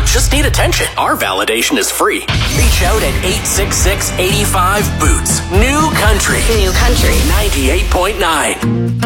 just need attention. Our validation is free. Reach out at 866-85-BOOTS. New Country. New Country. 98.9.